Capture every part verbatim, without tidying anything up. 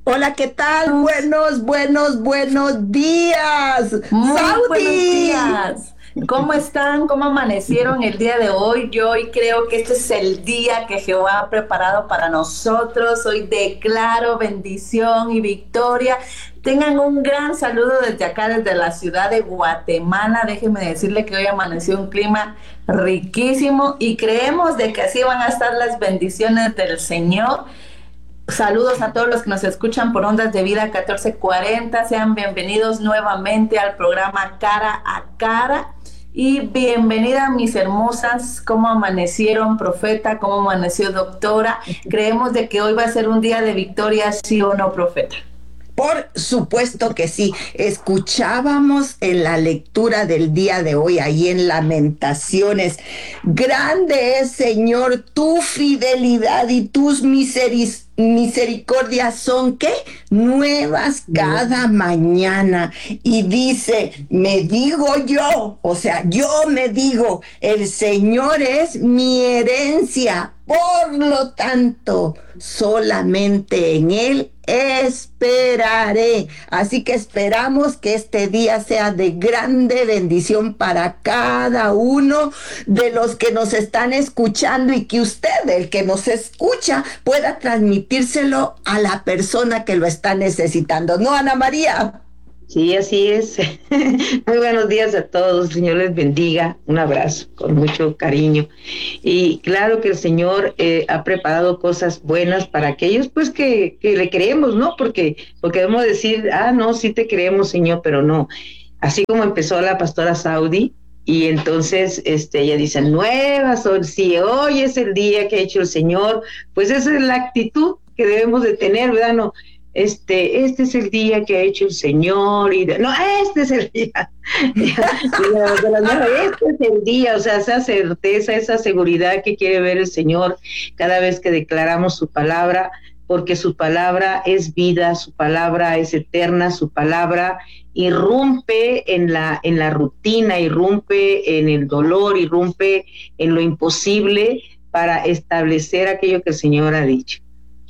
Hola, ¿qué tal? Buenos, buenos, buenos días. Muy buenos Saudi. días. ¿Cómo están? ¿Cómo amanecieron el día de hoy? Yo hoy creo que este es el día que Jehová ha preparado para nosotros. Hoy declaro bendición y victoria. Tengan un gran saludo desde acá, desde la ciudad de Guatemala. Déjenme decirle que hoy amaneció un clima riquísimo y creemos de que así van a estar las bendiciones del Señor. Saludos a todos los que nos escuchan por Ondas de Vida catorce cuarenta. Sean bienvenidos nuevamente al programa Cara a Cara. Y bienvenida, mis hermosas. ¿Cómo amanecieron, profeta? ¿Cómo amaneció, doctora? Creemos de que hoy va a ser un día de victoria, ¿sí o no, profeta? Por supuesto que sí. Escuchábamos en la lectura del día de hoy, ahí en Lamentaciones, grande es, Señor, tu fidelidad y tus miseris misericordias son, ¿qué? Nuevas cada mañana. Y dice, me digo yo, o sea, yo me digo, el Señor es mi herencia, por lo tanto, solamente en Él esperaré. Así que esperamos que este día sea de grande bendición para cada uno de los que nos están escuchando y que usted, el que nos escucha, pueda transmitírselo a la persona que lo está necesitando. ¿No, Ana María? Sí, así es. Muy buenos días a todos. El Señor les bendiga. Un abrazo con mucho cariño. Y claro que el Señor eh, ha preparado cosas buenas para aquellos, pues que, que le creemos, ¿no? Porque, porque debemos decir, ah, no, sí te creemos, Señor, pero no. Así como empezó la pastora Saudi, y entonces este, ella dice, nuevas, o si hoy es el día que ha hecho el Señor, pues esa es la actitud que debemos de tener, ¿verdad? No, este, este es el día que ha hecho el Señor, y de, no, este es el día, este es el día, o sea, esa certeza, esa seguridad que quiere ver el Señor cada vez que declaramos su palabra, porque su palabra es vida, su palabra es eterna, su palabra irrumpe en la, en la rutina, irrumpe en el dolor, irrumpe en lo imposible para establecer aquello que el Señor ha dicho.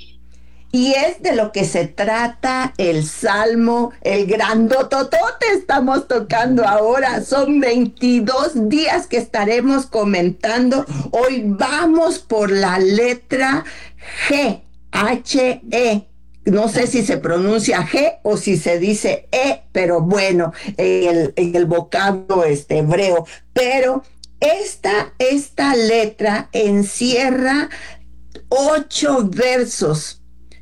Y es de lo que se trata el Salmo, el grandototote estamos tocando ahora. Son veintidós días que estaremos comentando. Hoy vamos por la letra G, H E. No sé si se pronuncia G o si se dice E, pero bueno, en el, en el vocablo este, hebreo. Pero esta, esta letra encierra ocho versos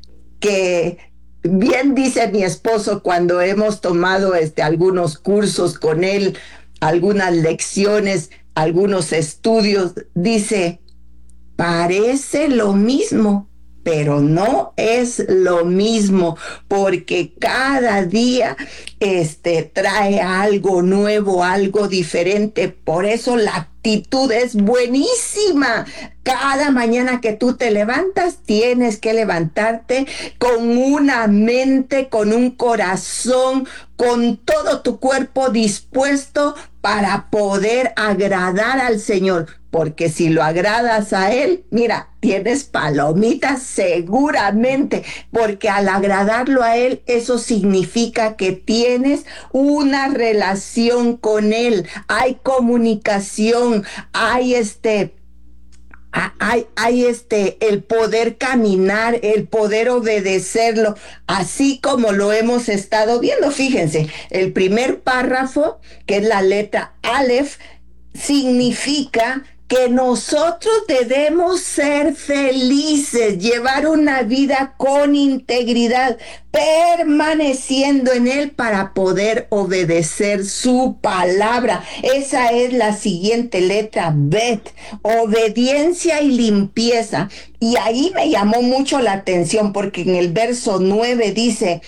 que bien dice mi esposo cuando hemos tomado este, algunos cursos con él, algunas lecciones, algunos estudios, dice, parece lo mismo, pero no es lo mismo, porque cada día este, trae algo nuevo, algo diferente. Por eso la actitud es buenísima. Cada mañana que tú te levantas, tienes que levantarte con una mente, con un corazón, con todo tu cuerpo dispuesto para poder agradar al Señor. Porque si lo agradas a Él, mira, tienes palomitas seguramente, porque al agradarlo a Él, eso significa que tienes una relación con Él, hay comunicación, hay este... Hay, hay este, el poder caminar, el poder obedecerlo, así como lo hemos estado viendo. Fíjense, el primer párrafo, que es la letra Aleph, significa que nosotros debemos ser felices, llevar una vida con integridad, permaneciendo en Él para poder obedecer su palabra. Esa es la siguiente letra, Bet, obediencia y limpieza. Y ahí me llamó mucho la atención porque en el verso nueve dice,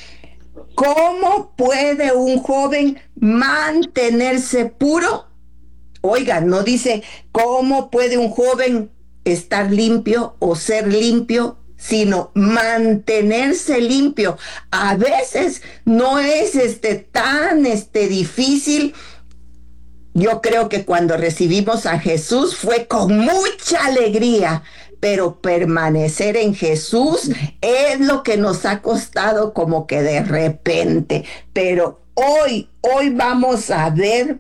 ¿cómo puede un joven mantenerse puro? Oigan, no dice cómo puede un joven estar limpio o ser limpio, sino mantenerse limpio. A veces no es este tan este difícil. Yo creo que cuando recibimos a Jesús fue con mucha alegría, pero permanecer en Jesús es lo que nos ha costado como que de repente. Pero hoy, hoy vamos a ver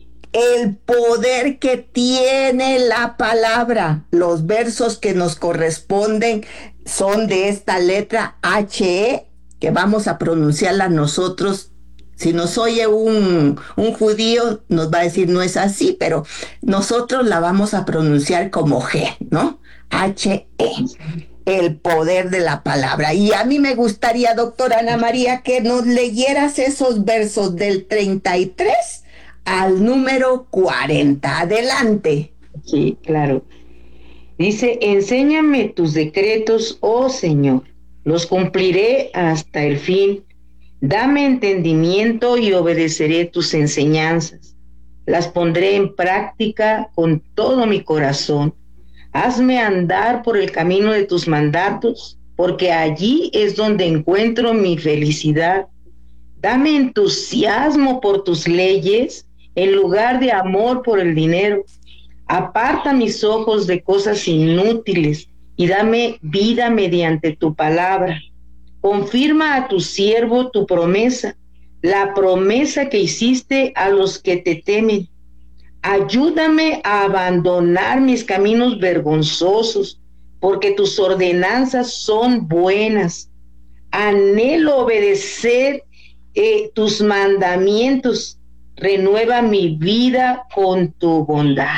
el poder que tiene la palabra. Los versos que nos corresponden son de esta letra H E, que vamos a pronunciarla nosotros. Si nos oye un, un judío, nos va a decir no es así, pero nosotros la vamos a pronunciar como G, ¿no? H E, el poder de la palabra. Y a mí me gustaría, doctora Ana María, que nos leyeras esos versos del treinta y tres al número cuarenta. Adelante. Sí, claro. Dice, enséñame tus decretos, oh Señor, los cumpliré hasta el fin. Dame entendimiento y obedeceré tus enseñanzas. Las pondré en práctica con todo mi corazón. Hazme andar por el camino de tus mandatos, porque allí es donde encuentro mi felicidad. Dame entusiasmo por tus leyes en lugar de amor por el dinero. Aparta mis ojos de cosas inútiles y dame vida mediante tu palabra. Confirma a tu siervo tu promesa, la promesa que hiciste a los que te temen. Ayúdame a abandonar mis caminos vergonzosos, porque tus ordenanzas son buenas. Anhelo obedecer eh, tus mandamientos. Renueva mi vida con tu bondad.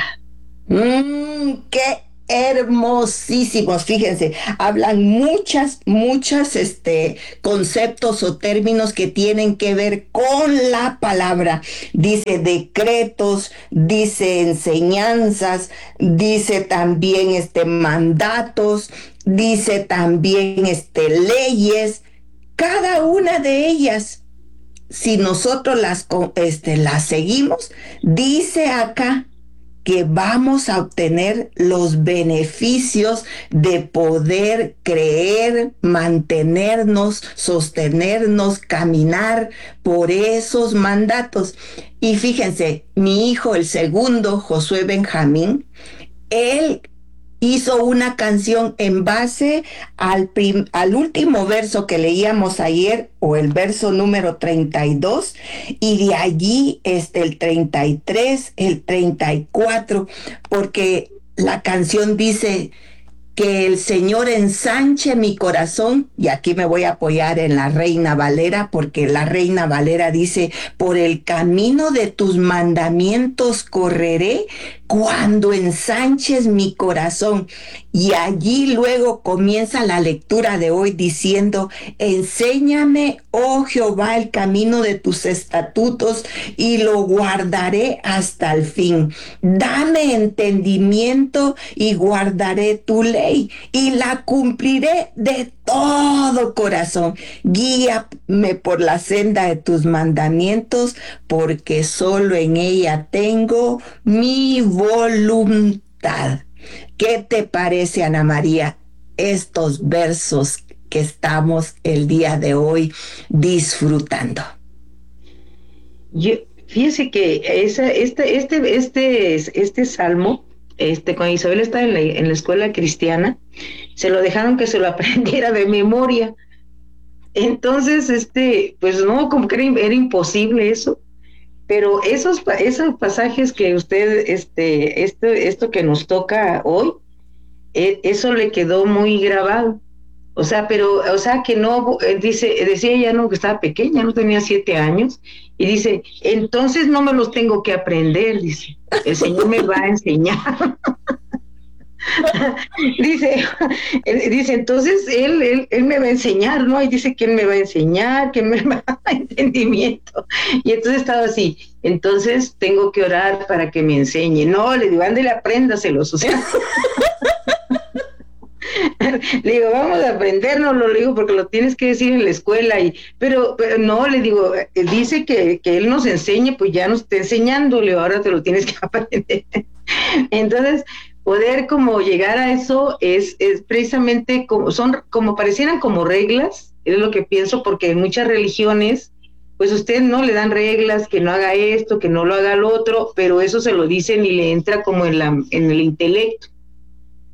Mmm, qué hermosísimos, fíjense, hablan muchas, muchas este, conceptos o términos que tienen que ver con la palabra. Dice decretos, dice enseñanzas, dice también este, mandatos, dice también este, leyes. Cada una de ellas, si nosotros las, este, las seguimos, dice acá que vamos a obtener los beneficios de poder creer, mantenernos, sostenernos, caminar por esos mandatos. Y fíjense, mi hijo, el segundo, Josué Benjamín, él hizo una canción en base al, prim, al último verso que leíamos ayer, o el verso número treinta y dos, y de allí este, el treinta y tres, el treinta y cuatro, porque la canción dice que el Señor ensanche mi corazón, y aquí me voy a apoyar en la Reina Valera, porque la Reina Valera dice, por el camino de tus mandamientos correré, cuando ensanches mi corazón. Y allí luego comienza la lectura de hoy diciendo, enséñame, oh Jehová, el camino de tus estatutos y lo guardaré hasta el fin. Dame entendimiento y guardaré tu ley y la cumpliré de todo corazón. Guíame por la senda de tus mandamientos, porque solo en ella tengo mi voluntad. ¿Qué te parece, Ana María, estos versos que estamos el día de hoy disfrutando? Yo, fíjese que esa, este, este, este, este salmo, este, cuando Isabel estaba en la, en la escuela cristiana, se lo dejaron que se lo aprendiera de memoria. Entonces, este, pues no, como que era, era imposible eso. Pero esos, esos pasajes que usted, este, esto, esto que nos toca hoy, eh, eso le quedó muy grabado. O sea, pero, o sea, que no, dice, decía ella, no, que estaba pequeña, no tenía siete años, y dice, entonces no me los tengo que aprender, dice, el Señor me va a enseñar. dice, él, dice, entonces él, él, él me va a enseñar, ¿no? Y dice que él me va a enseñar, que me va a dar entendimiento. Y entonces estaba así, entonces tengo que orar para que me enseñe. No, le digo, ándale, apréndaselos, o sea. Le digo, vamos a aprendérnoslo, le digo, porque lo tienes que decir en la escuela, y pero, pero no, le digo, dice que, que él nos enseñe, pues ya nos está enseñando, le digo, ahora te lo tienes que aprender. Entonces, poder como llegar a eso es, es precisamente como, son como parecieran como reglas, es lo que pienso, porque en muchas religiones, pues ustedes no le dan reglas, que no haga esto, que no lo haga lo otro, pero eso se lo dicen y le entra como en, la, en el intelecto.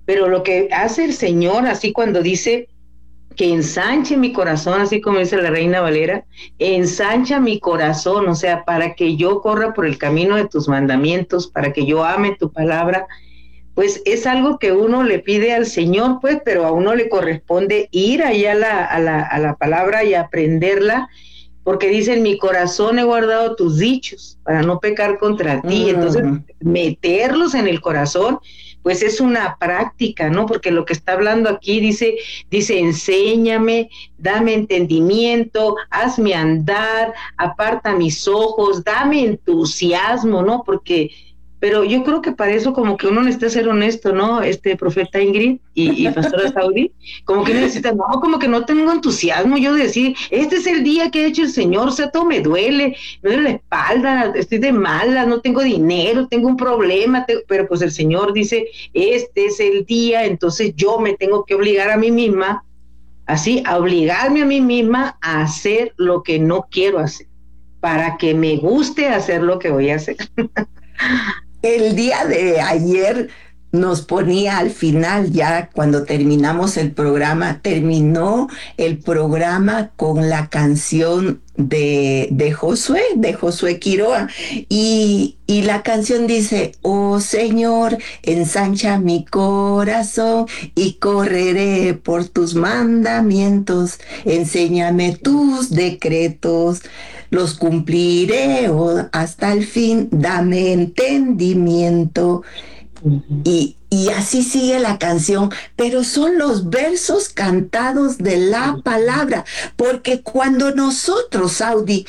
pero lo que hace el Señor, así cuando dice que ensanche mi corazón, así como dice la Reina Valera, ensancha mi corazón, o sea, para que yo corra por el camino de tus mandamientos, para que yo ame tu palabra, pues es algo que uno le pide al Señor, pues, pero a uno le corresponde ir allá a la, a la, a la palabra y aprenderla, porque dice, en mi corazón he guardado tus dichos para no pecar contra ti. Mm. Entonces, meterlos en el corazón, pues es una práctica, ¿no? Porque lo que está hablando aquí dice, dice, enséñame, dame entendimiento, hazme andar, aparta mis ojos, dame entusiasmo, ¿no? Porque, pero yo creo que para eso como que uno necesita ser honesto, ¿no? Este profeta Ingrid y, y pastora Saudi, como que necesita, no, como que no tengo entusiasmo yo de decir, este es el día que ha hecho el Señor, o sea, todo me duele, me duele la espalda, estoy de mala, no tengo dinero, tengo un problema, tengo, pero pues el Señor dice, este es el día, entonces yo me tengo que obligar a mí misma, así, a obligarme a mí misma a hacer lo que no quiero hacer, para que me guste hacer lo que voy a hacer. El día de ayer nos ponía al final, ya cuando terminamos el programa, terminó el programa con la canción de, de Josué, de Josué Quiroa, y, y la canción dice, oh Señor, ensancha mi corazón y correré por tus mandamientos, enséñame tus decretos, los cumpliré oh, hasta el fin, dame entendimiento. Y, y así sigue la canción, pero son los versos cantados de la palabra, porque cuando nosotros, Saudi,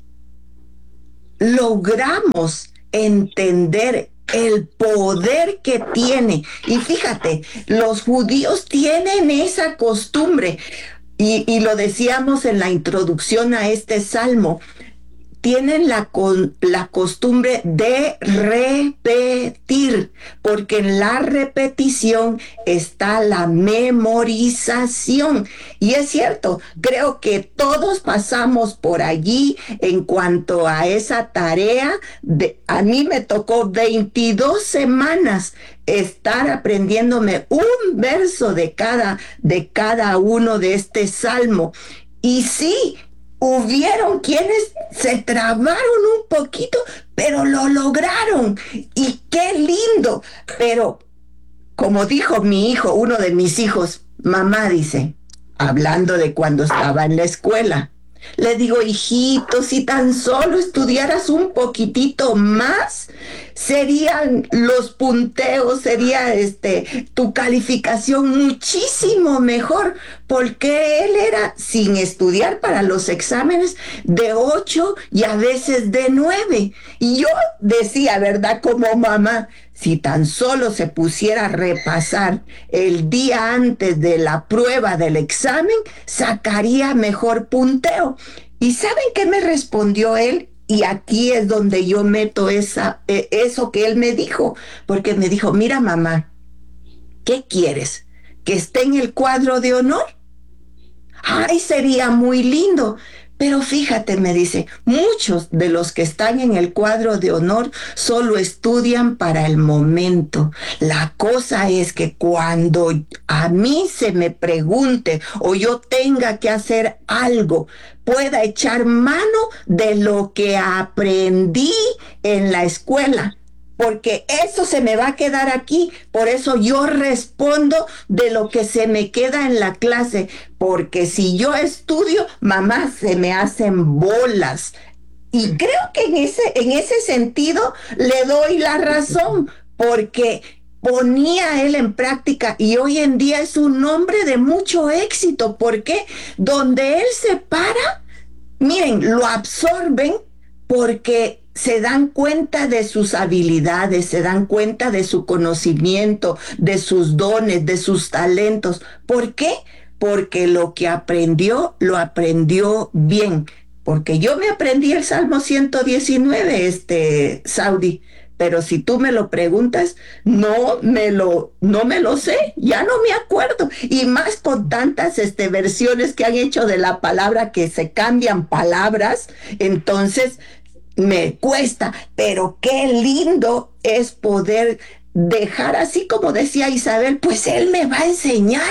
logramos entender el poder que tiene, y fíjate, los judíos tienen esa costumbre, y, y lo decíamos en la introducción a este salmo, tienen la, con, la costumbre de repetir, porque en la repetición está la memorización. Y es cierto, creo que todos pasamos por allí en cuanto a esa tarea. De, a mí me tocó veintidós semanas estar aprendiéndome un verso de cada, de cada uno de este salmo. Y sí, hubieron quienes se trabaron un poquito, pero lo lograron. Y qué lindo. Pero, como dijo mi hijo, uno de mis hijos, mamá dice, hablando de cuando estaba en la escuela, le digo, hijito, si tan solo estudiaras un poquitito más, serían los punteos, sería este tu calificación muchísimo mejor, porque él era, sin estudiar para los exámenes, de ocho y a veces de nueve. Y yo decía, ¿verdad? Como mamá, si tan solo se pusiera a repasar el día antes de la prueba del examen, sacaría mejor punteo. ¿Y saben qué me respondió él? Y aquí es donde yo meto esa, eh, eso que él me dijo, porque me dijo, mira mamá, ¿qué quieres? ¿Que esté en el cuadro de honor? Ay, sería muy lindo. Pero fíjate, me dice, muchos de los que están en el cuadro de honor solo estudian para el momento. La cosa es que cuando a mí se me pregunte o yo tenga que hacer algo, pueda echar mano de lo que aprendí en la escuela. Porque eso se me va a quedar aquí, por eso yo respondo de lo que se me queda en la clase, porque si yo estudio, mamá, se me hacen bolas. Y creo que en ese, en ese sentido le doy la razón, porque ponía él en práctica y hoy en día es un hombre de mucho éxito, porque donde él se para, miren, lo absorben porque se dan cuenta de sus habilidades, se dan cuenta de su conocimiento, de sus dones, de sus talentos. ¿Por qué? Porque lo que aprendió, lo aprendió bien. Porque yo me aprendí el Salmo ciento diecinueve, este, Saudi, pero si tú me lo preguntas, no me lo, no me lo sé, ya no me acuerdo. Y más con tantas este, versiones que han hecho de la palabra, que se cambian palabras, entonces me cuesta, pero qué lindo es poder dejar así como decía Isabel, pues Él me va a enseñar.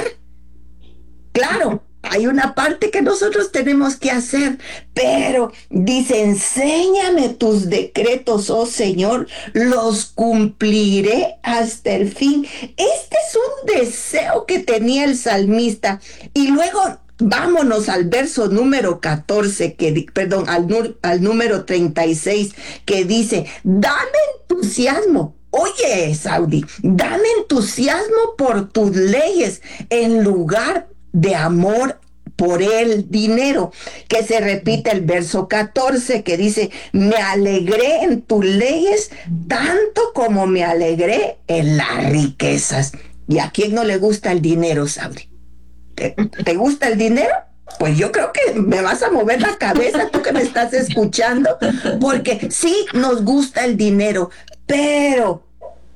Claro, hay una parte que nosotros tenemos que hacer, pero dice, enséñame tus decretos, oh Señor, los cumpliré hasta el fin. Este es un deseo que tenía el salmista. Y luego vámonos al verso número catorce, que, perdón, al, al número treinta y seis, que dice, dame entusiasmo. Oye, Saudi, dame entusiasmo por tus leyes en lugar de amor por el dinero, que se repite el verso catorce, que dice, me alegré en tus leyes tanto como me alegré en las riquezas. ¿Y a quién no le gusta el dinero, Saudi? ¿Te, te gusta el dinero? Pues yo creo que me vas a mover la cabeza, tú que me estás escuchando, porque sí nos gusta el dinero, pero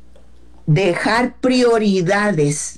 dejar prioridades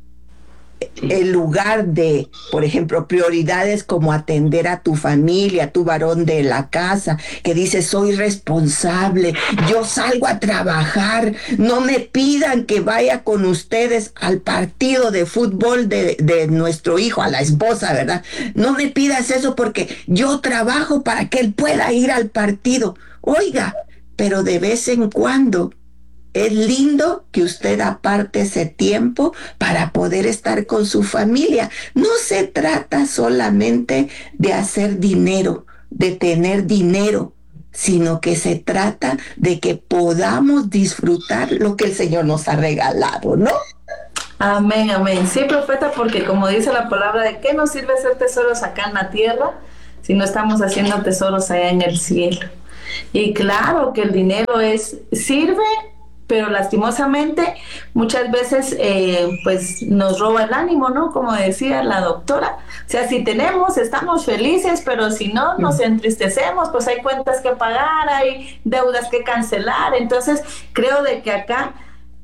en lugar de, por ejemplo, prioridades como atender a tu familia, tu varón de la casa, que dice, soy responsable, yo salgo a trabajar, no me pidan que vaya con ustedes al partido de fútbol de, de nuestro hijo, a la esposa, ¿verdad? No me pidas eso porque yo trabajo para que él pueda ir al partido. Oiga, pero de vez en cuando es lindo que usted aparte ese tiempo para poder estar con su familia. No se trata solamente de hacer dinero, de tener dinero, sino que se trata de que podamos disfrutar lo que el Señor nos ha regalado, ¿no? Amén, amén. Sí, profeta, porque como dice la palabra, ¿de qué nos sirve hacer tesoros acá en la tierra si no estamos haciendo tesoros allá en el cielo? Y claro que el dinero es sirve, pero lastimosamente muchas veces eh, pues nos roba el ánimo, ¿no? Como decía la doctora. O sea, si tenemos, estamos felices, pero si no, nos entristecemos, pues hay cuentas que pagar, hay deudas que cancelar. Entonces, creo de que acá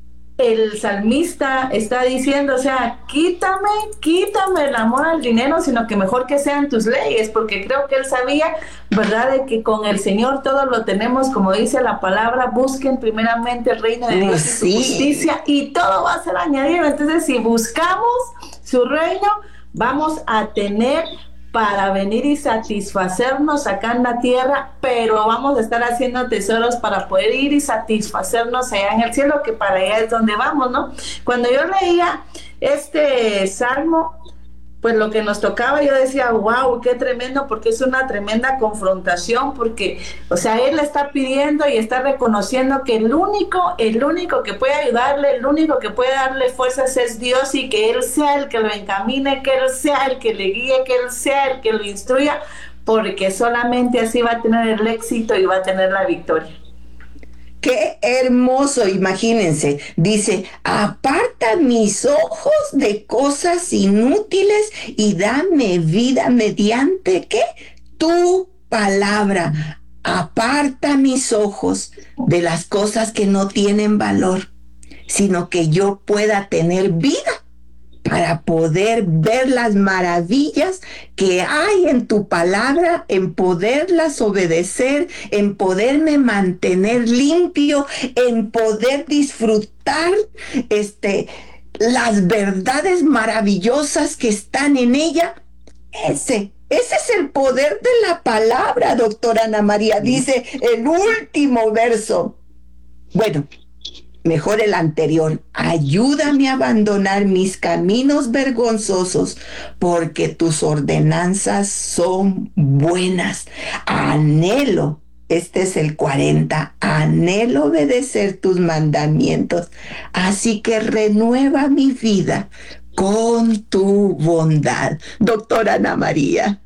el salmista está diciendo, o sea, quítame, quítame el amor al dinero, sino que mejor que sean tus leyes, porque creo que él sabía, ¿verdad?, de que con el Señor todo lo tenemos, como dice la palabra, busquen primeramente el reino de Dios sí. y su justicia, y todo va a ser añadido. Entonces, si buscamos su reino, vamos a tener para venir y satisfacernos acá en la tierra, pero vamos a estar haciendo tesoros para poder ir y satisfacernos allá en el cielo, que para allá es donde vamos, ¿no? Cuando yo leía este salmo, pues lo que nos tocaba, yo decía, wow, qué tremendo, porque es una tremenda confrontación, porque, o sea, él está pidiendo y está reconociendo que el único, el único que puede ayudarle, el único que puede darle fuerzas es Dios, y que Él sea el que lo encamine, que Él sea el que le guíe, que Él sea el que lo instruya, porque solamente así va a tener el éxito y va a tener la victoria. Qué hermoso, imagínense, dice, aparta mis ojos de cosas inútiles y dame vida mediante, ¿qué? Tu palabra. Aparta mis ojos de las cosas que no tienen valor, sino que yo pueda tener vida para poder ver las maravillas que hay en tu palabra, en poderlas obedecer, en poderme mantener limpio, en poder disfrutar este, las verdades maravillosas que están en ella. Ese, ese es el poder de la palabra, doctora Ana María, dice el último verso. Bueno, mejor el anterior, ayúdame a abandonar mis caminos vergonzosos, porque tus ordenanzas son buenas. Anhelo, este es el cuarenta, anhelo obedecer tus mandamientos, así que renueva mi vida con tu bondad. Doctora Ana María.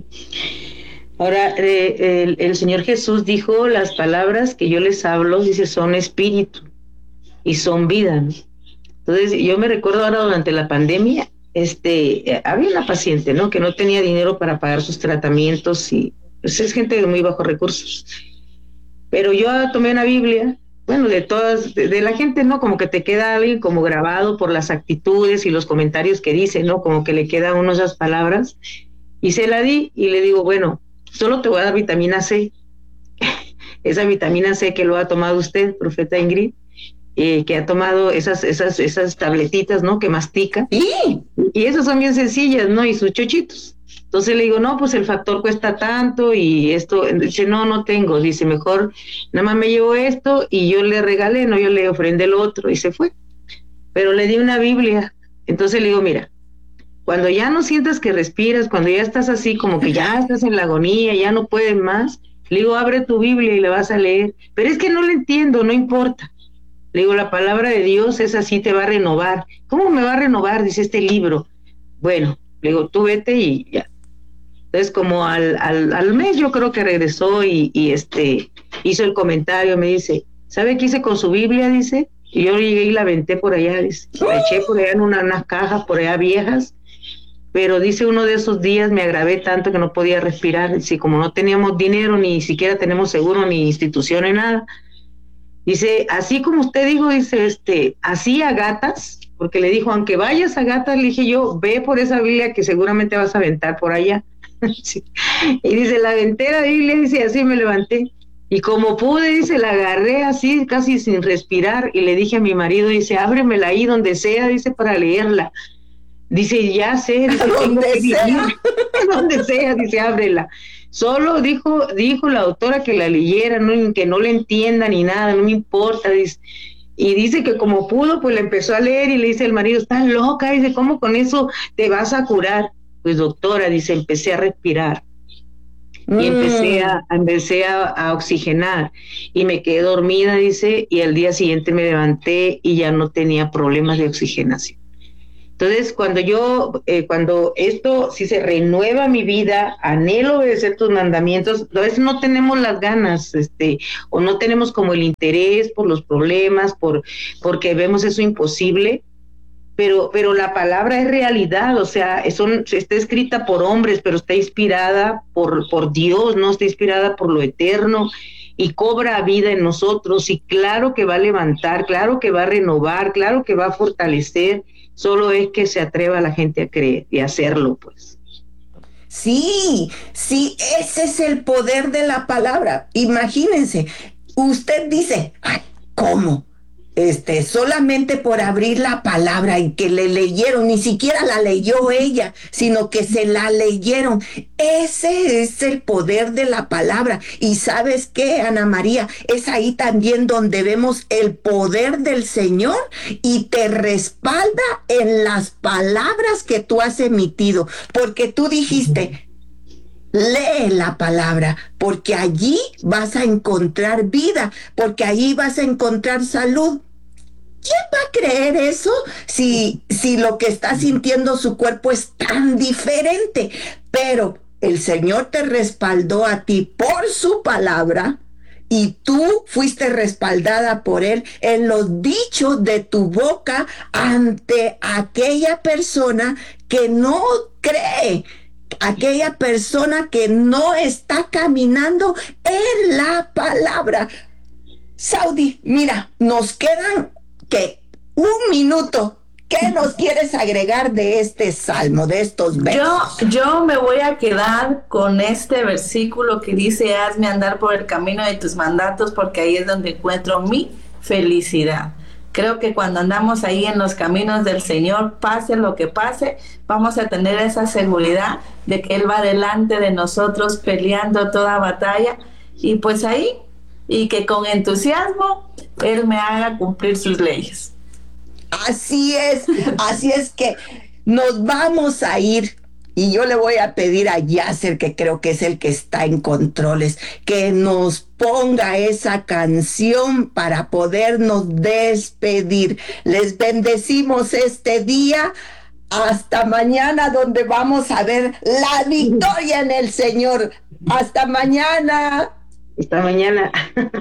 Ahora, eh, el, el Señor Jesús dijo, las palabras que yo les hablo, dice, son espíritu y son vida, ¿no? Entonces, yo me recuerdo ahora durante la pandemia, este, eh, había una paciente, ¿no?, que no tenía dinero para pagar sus tratamientos, y pues, es gente de muy bajos recursos. Pero yo tomé una Biblia, bueno, de todas, de, de la gente, ¿no?, como que te queda alguien como grabado por las actitudes y los comentarios que dice, ¿no?, como que le queda a uno esas palabras, y se la di, y le digo, bueno, solo te voy a dar vitamina C, esa vitamina C que lo ha tomado usted, profeta Ingrid, eh, que ha tomado esas, esas, esas tabletitas, ¿no? Que mastica. Sí. Y esas son bien sencillas, ¿no? Y sus chochitos. Entonces le digo, no, pues el factor cuesta tanto y esto. Dice, no, no tengo. Dice, mejor nada más me llevo esto y yo le regalé, no, yo le ofrendé el otro y se fue. Pero le di una Biblia. Entonces le digo, mira, cuando ya no sientas que respiras, cuando ya estás así como que ya estás en la agonía, ya no puedes más, le digo, abre tu Biblia y la vas a leer. Pero es que no la entiendo, no importa. Le digo, la palabra de Dios es así, te va a renovar. ¿Cómo me va a renovar? Dice este libro. Bueno, le digo, tú vete y ya. Entonces, como al, al, al mes yo creo que regresó y, y este hizo el comentario, me dice, ¿sabe qué hice con su Biblia? Dice, y yo llegué y la aventé por allá, dice, la eché por allá en una, unas cajas por allá viejas, pero dice, uno de esos días me agravé tanto que no podía respirar, dice, como no teníamos dinero, ni siquiera tenemos seguro, ni institución, ni nada, dice, así como usted dijo, dice, este, así a gatas, porque le dijo, aunque vayas a gatas, le dije yo, ve por esa Biblia que seguramente vas a aventar por allá. Sí. Y dice, la aventé la Biblia, dice, así me levanté. Y como pude, dice, la agarré así, casi sin respirar, y le dije a mi marido, dice, ábremela ahí donde sea, dice, para leerla. Dice, ya sé, dice, donde sea. donde sea, dice, ábrela. Solo dijo, dijo la autora que la leyera, no, que no le entienda ni nada, no me importa, dice. Y dice que como pudo, pues le empezó a leer y le dice el marido, estás loca, dice, ¿cómo con eso te vas a curar? Pues doctora, dice, empecé a respirar. Y empecé, a, empecé a, a oxigenar y me quedé dormida, dice, y al día siguiente me levanté y ya no tenía problemas de oxigenación. Entonces, cuando yo, eh, cuando esto, si se renueva mi vida, anhelo obedecer tus mandamientos, a veces no tenemos las ganas, este, o no tenemos como el interés por los problemas, por, porque vemos eso imposible, pero, pero la palabra es realidad, o sea, eso está escrita por hombres, pero está inspirada por, por Dios, ¿no? Está inspirada por lo eterno y cobra vida en nosotros, y claro que va a levantar, claro que va a renovar, claro que va a fortalecer, solo es que se atreva la gente a creer y a hacerlo, pues. Sí, sí, ese es el poder de la palabra. Imagínense, usted dice, ay, ¿cómo? Este, solamente por abrir la palabra y que le leyeron, ni siquiera la leyó ella, sino que se la leyeron. Ese es el poder de la palabra. Y ¿sabes qué, Ana María? Es ahí también donde vemos el poder del Señor y te respalda en las palabras que tú has emitido, porque tú dijiste, lee la palabra, porque allí vas a encontrar vida, porque allí vas a encontrar salud. ¿Quién va a creer eso si, si lo que está sintiendo su cuerpo es tan diferente? Pero el Señor te respaldó a ti por su palabra y tú fuiste respaldada por Él en los dichos de tu boca ante aquella persona que no cree, aquella persona que no está caminando en la palabra. Saudi, mira, nos quedan que un minuto. ¿Qué nos quieres agregar de este salmo, de estos versos? Yo, yo me voy a quedar con este versículo que dice, hazme andar por el camino de tus mandatos, porque ahí es donde encuentro mi felicidad. Creo que cuando andamos ahí en los caminos del Señor, pase lo que pase, vamos a tener esa seguridad de que Él va delante de nosotros peleando toda batalla, y pues ahí, y que con entusiasmo Él me haga cumplir sus leyes. Así es, así es que nos vamos a ir. Y yo le voy a pedir a Yasser, que creo que es el que está en controles, que nos ponga esa canción para podernos despedir. Les bendecimos este día. Hasta mañana, donde vamos a ver la victoria en el Señor. Hasta mañana. Hasta mañana.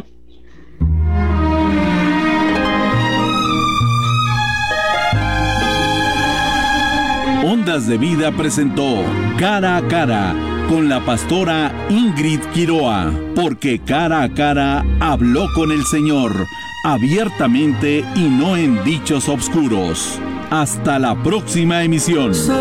Ondas de Vida presentó Cara a Cara con la pastora Ingrid Quiroa, porque cara a cara habló con el Señor, abiertamente y no en dichos obscuros. Hasta la próxima emisión.